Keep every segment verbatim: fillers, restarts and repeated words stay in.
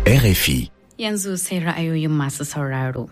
R F I. Yanzu sai ra'ayoyin masu sauraro.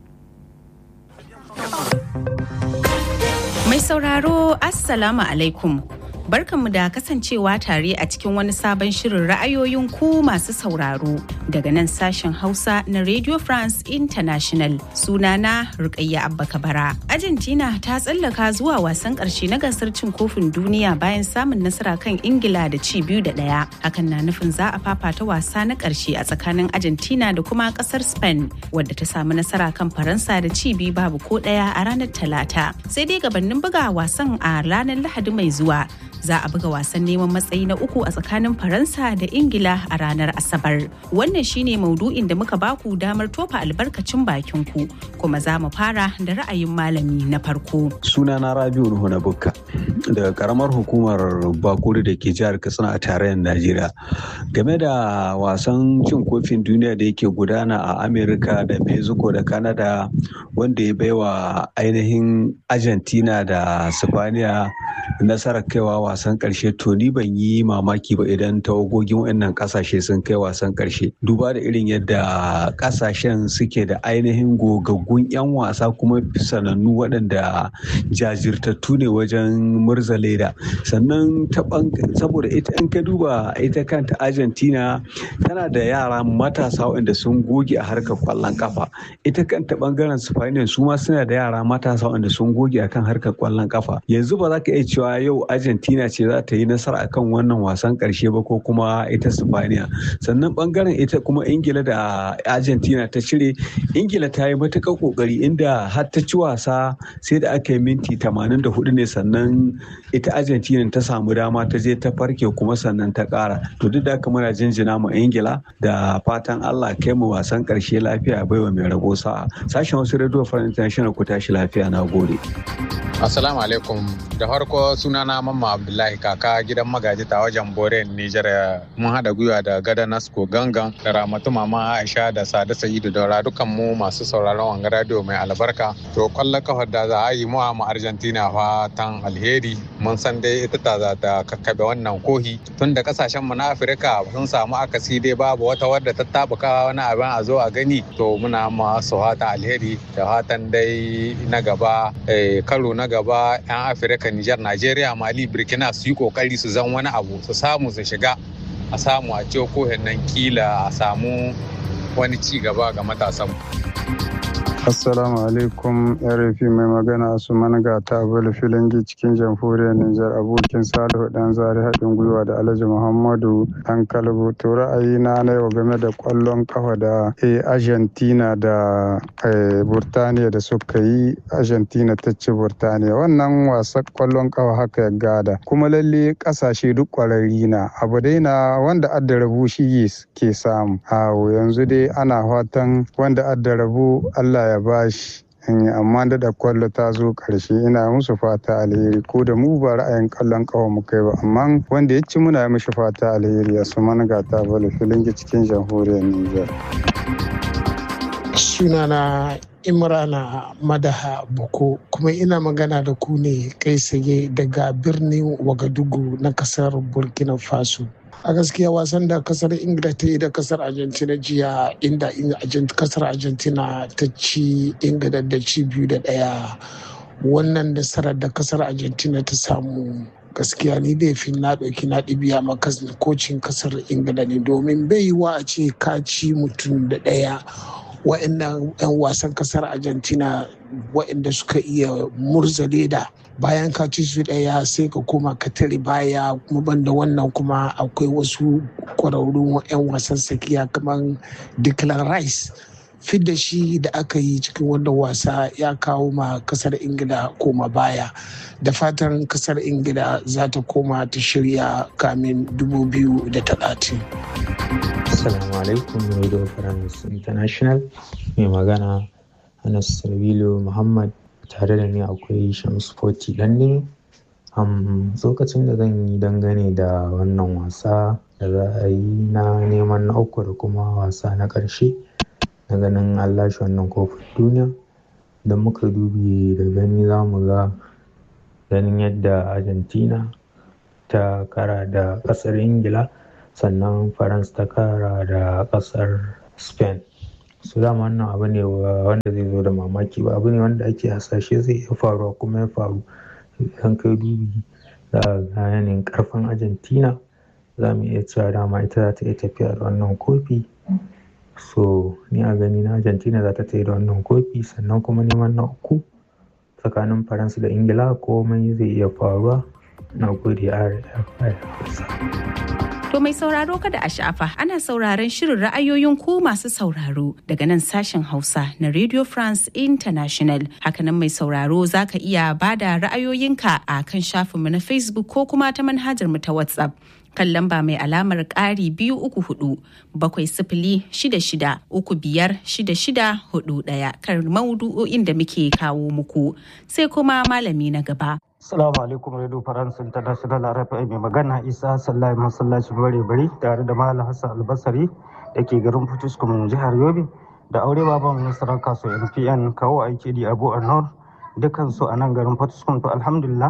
Mai sauraro, Assalamu alaikum. Barkanmu da kasancewa tare a cikin wani sabon shirin ra'ayoyin ku masu sauraro daga nan sashen Hausa na Radio France International. Sunana Rukayya Abba Kabara. Argentina ta tsallaka zuwa wasan ƙarshe na gasar cin kofin duniya bayan samun nasara kan Ingila da ci biyu da ɗaya. Hakan na nufin za a fafata wasa na ƙarshe a tsakanin Argentina da kuma ƙasar Spain, wadda ta samu nasara kan Faransa da ci biyu babu ko ɗaya a ranar Talata. Sai dai gabanin buga wasan a ranar Lahadi mai zuwa, za a buga wasan neman matsayi na uku a tsakanin Faransa da Ingila a ranar Asabar. Wannan shine maudu'in da muka baku damar tofa albarkacin bakin ku, kuma za mu fara da ra'ayin malami na farko. Sunana Rabiu Nuhu na Bukka daga karamar hukumar Bakuri da ke jihar Katsina a tarayyar Najeriya. Game da wasan cin kofin duniya da yake gudana a Amerika da Mexico da Canada, wanda ya baiwa ainihin Argentina da Spaniya nasarar kaiwa wasan karshe, to ni ban yi mamaki ba idan tawagogin wannan kasashe sun kai wasan karshe, duba da irin yadda kasashen suke da ainihin gogaggun 'yan wasa kuma sanannu waɗanda jajirtattu ne wajen murza leda. Sannan saboda ita in ka duba ita kanta Argentina tana da yara matasa waɗanda sun goge a harkar kwallon kafa. Ita kanta bangaren Spain su ma suna da yara matasa waɗanda sun goge akan harkar kwallon kafa. Yanzu ba za ka iya cewa yau Argentina ce za ta yi nasara akan wannan wasan karshe ba ko kuma ita Spaniya. Sannan bangaren ita kuma Ingila da Argentina ta cire, Ingila ta yi matuƙar kokari inda har ta ci wasa sai da aka yi minti tamanin da hudu ne sannan ita Argentina ta samu dama ta je ta farke kuma sannan ta ƙara. To duk da haka muna jinjina mu Ingila da fatan Allah kai mu wasan karshe lafiya baiwa mai rabo sa'a. Sashen wasu Radio France International ku tashi lafiya, na gode. Assalamu alaikum. Da farko sunana Mamma Abdullahi kaka gidan magaji ta wajen Bore Nijar. Mun haɗa gwiwa da Gada Nasko Gangan da Ramatu Mama Aisha da Sada Sa'idu Daura, dukan mu masu sauraron wanga radio mai albarka. To kwallon kafar da za a yi mu a Argentina fatan alheri. Mun san dai ita ta za ta kakkabe wannan kohi. Tun da kasashen mu na Afirka sun samu akasi dai babu wata wadda ta tabuka wani abin a zo a gani. To muna masu fatan alheri da fatan dai na gaba karo na gaba 'yan Afirka, Nijar, Najeriya, Mali, Burkina su yi kokari su zan wani abu, su samu su shiga, a samu a ciwo kohin nan kila a samu wani ci gaba ga matasan. Assalamu alaikum, R F I mai magana su managa ta bala filangi cikin jamhuriyar Nijar, abokin Salihu dan zari haɗin gwiwa da Alhaji Muhammadu dan Kalbo. To ra'ayina na yau game da kwallon kafa da Argentina da Burtaniya da suka yi, Argentina ta ci Burtaniya. Wannan wasan kwallon kafa haka ya gada, kuma lalle kasashe duk kwararri na abu dai na wanda adda rabu shi ke samu. Awo yanzu dai ana fatan wanda adda rabu Allah ya bashi, amma da da kwallo ta zo karshe ina musu fata alheri, ko da mu ba ra'ayin kallon kawo mu kai ba, amma wanda ya ci muna mishi fata alheri. a su managa ta bala filingi cikin jamhuriyar Nijar. Sunana Imrana Madaha Boko, kuma ina magana da ku ne kai tsaye daga birnin Wagadugu na kasar Burkina Faso. A gaskiya wasan da kasar Ingila ta yi da kasar Argentina jiya, inda kasar Argentina ta ci Ingila da ci biyu da ɗaya, wannan nasarar da kasar Argentina ta samu gaskiya ni da fi na ɗauki na ɗibiya maka kocin kasar Ingila ne, domin bai yi wa a ce ka ci mutum da ɗaya. Wa'annan 'yan wasan kasar Argentina wa'anda suka iya murza leda, bayan ka ci su ɗaya sai ka koma ka tare baya, kuma banda wannan kuma akwai wasu ƙwararrun 'yan wasan tsakiya kamar Declan Rice. Fidda shi da aka yi cikin wannan wasa ya kawo ma kasar Ingila koma baya, da fatan kasar Ingila za ta koma ta shirya kamin dubu biyu da talatin. Assalamu alaikum, Radio France International. Mai magana Anas Sarwilo Muhammad, tare da ni akwai Shamsu Foti Danne. Um, lokacin da zan yi dangane da wannan wasa da za a yi na neman na uku da kuma wasa na ƙarshe na ganin an lashe wannan kofin duniya, da muka dubi da gani za mu ga ganin yadda Argentina ta kara da ƙasar Ingila sannan France ta kara da ƙasar Spain. Su dama wannan abu ne wanda zai zo da mamaki ba, abu ne wanda ake hasashe zai iya faruwa kuma ya faru. Idan kai dubi za a ga yanayin ƙarfin Argentina, za mu iya cewa dama ita za ta iya tafiya da wannan kofi. So ni a gani na Argentina za ta tafi da wannan kofi, sannan kuma neman na uku tsakanin Faransa da Ingila komai zai iya faruwa. Na gode R F I. To mai sauraro kada a sha'afa, ana sauraron shirin ra'ayoyin ku masu sauraro daga nan sashen Hausa na Radio France International. Hakanan mai sauraro za ka iya bada ra'ayoyinka a kan shafinmu na Facebook ko kuma ta manhajar mu ta WhatsApp. Kan lamba mai alamar ƙari biyu uku hudu bakwai sifili shida shida uku biyar shida shida hudu ɗaya kan maudu'o'in da muke kawo muku. Sai kuma malami na gaba. Assalamu alaikum Radio France International R F I mai magana Isa Sallahi masallacin bare bari tare da Malam Hassan Albasari da ke garin Futuskum jihar Yobe da aure baban Nasarar Kaso M P N kawo aiki da Abu Anwar dukkan su a nan garin Futuskum. To alhamdulillah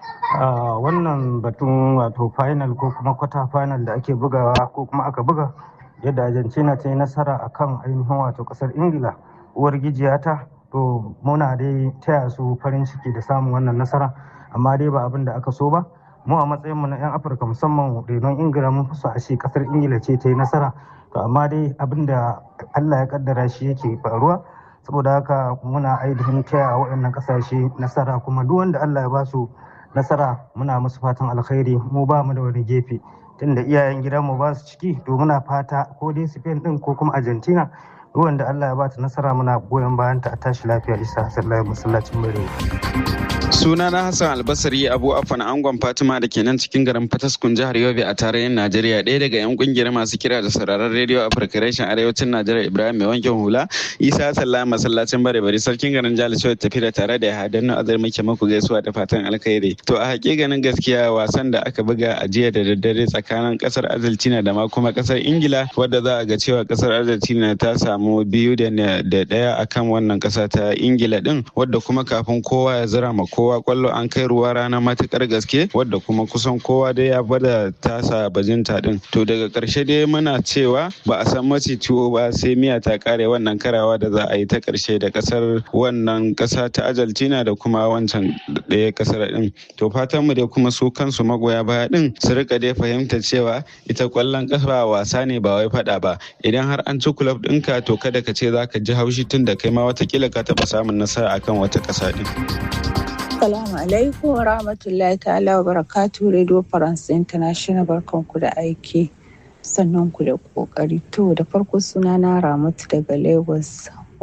wannan batun wato final ko kuma kwata final da ake bugawa ko kuma aka buga yadda Argentina ta yi nasara akan ainihin wato kasar Ingila uwar gijiyata, to muna dai taya su farin ciki da samun wannan nasara, amma dai ba abin da aka so ba. Mu a matsayinmu na 'yan Afirka musamman renon Ingila mun fi so a ce kasar Ingila ce ta yi nasara, to amma dai abin da Allah ya kaddara shi yake faruwa. Saboda haka muna ainihin taya waɗannan ƙasashe nasara, kuma duk wanda Allah ya ba su nasara muna musu fatan alkhairi. Mu ba mu da wani gefe, tunda iyayen gidanmu ba su ciki, to muna fata ko dai Spain din ko kuma Argentina, duk wanda Allah ya ba ta nasara muna goyon bayan ta. A tashi lafiya. Isa sallallahu masallacin bare. Suna na Hassan Albasari Abu Afan Angon Fatima da ke nan cikin garin Fataskun jihar Yobe a tarayyar Najeriya, ɗaya daga 'yan kungiyar masu kira da sauraron rediyo Afirka reshen arewacin Najeriya Ibrahim mai wankin hula. Isa sallallahu masallacin bare bari sarkin garin Jalisho tafi da tare da Hadannu Azar muke muku gaisuwa da fatan alkhairi. To a hakikanin gaskiya wasan da aka buga a jiya da daddare tsakanin kasar Argentina da ma kuma kasar Ingila, wadda za a ga cewa kasar Argentina ta samu biyu da ɗaya akan wannan kasa ta Ingila din, wadda kuma kafin kowa ya zira ma kowa kwallo an kai ruwa rana matukar gaske, wadda kuma kusan kowa dai ya bada tasa bajinta din. To daga karshe dai muna cewa ba a san mace ciwo ba sai miya ta kare wannan karawa da za a yi ta karshe da kasar wannan kasa ta Argentina da kuma wancan ɗaya kasar din. To fatan mu dai kuma su kansu magoya baya din su rika dai fahimta cewa ita kwallon kafa wasa ne ba wai fada ba. Idan har an ci club ɗinka to kada ka ce zaka ji haushi tun da kai ma watakila ka taɓa samun nasara akan wata ƙasa din. Assalamu alaikum wa rahmatullahi ta'ala wa barakatuhu Radio France International, barkanku da aiki, sannan ku da kokari. To da farko suna na Ramatu daga Lagos.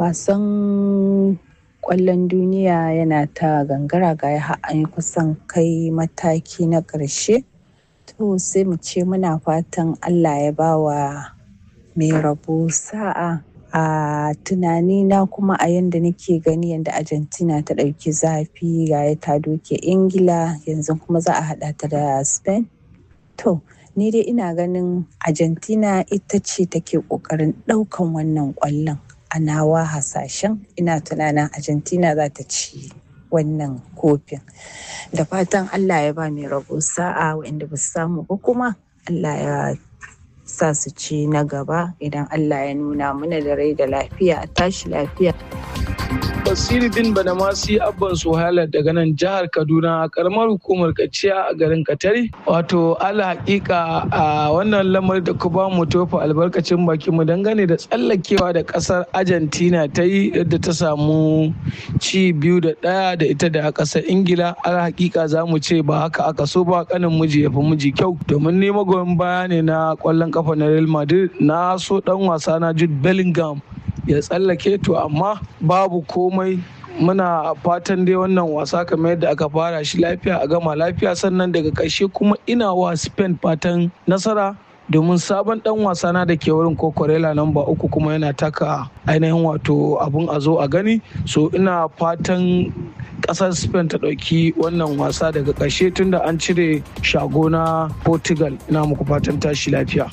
Wasan kwallon duniya yana ta gangara ga ya an yi kusan kai mataki na ƙarshe. To sai mu ce muna fatan Allah ya bawa mai rabo sa'a. A tunani na kuma a yanda nake gani yanda Argentina ta ɗauki zafi ga ya ta doke Ingila, yanzu kuma za a haɗa ta da Spain. To ni dai ina ganin Argentina ita ce take ƙoƙarin ɗaukan wannan ƙwallon. A nawa hasashen ina tunanin Argentina za ta ci wannan kofin. Da fatan Allah ya ba mai rabo sa'a waɗanda ba su samu ba kuma Allah ya sa su ci na gaba idan Allah ya nuna mana da rai da lafiya. A tashi lafiya. Basiruddin Badamasi Abban Suhaila daga nan jihar Kaduna a karamar hukumar Kaciya a garin Katari. Wato ala hakika a wannan lamar da ku ba mu tofa albarkacin baki mu dangane da tsallakewa da kasar Argentina ta yi yadda ta samu ci biyu da ɗaya da ita da kasar Ingila. Ala hakika za mu ce ba haka aka so ba, kanin miji ya fi miji kyau, domin ni magoyin baya ne na kwallon kafa na Real Madrid. Na so dan wasa na Jude Bellingham ya tsallake, to amma babu komai. Muna fatan dai wannan wasa kamar yadda aka fara shi lafiya a gama lafiya, sannan daga ƙarshe kuma ina wa Spain fatan nasara, domin sabon dan wasa na da ke wurin Cucurella namba uku kuma yana taka ainihin wato abun a zo a gani. So ina fatan kasar Spain ta ɗauki wannan wasa daga ƙarshe tunda an cire shago na Portugal. Ina muku fatan tashi lafiya.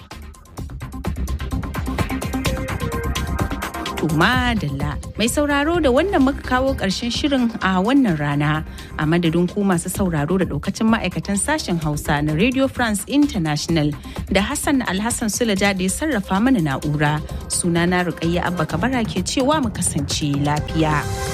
Madalla mai sauraro da wannan muka kawo ƙarshen shirin a wannan rana, A madadin ku masu sauraro da ɗaukacin ma'aikatan sashen Hausa na Radio France International da Hassan Alhassan Sulaja da ya sarrafa mana na'ura. Sunana Rukayya Abba Kabara ke cewa mu kasance lafiya.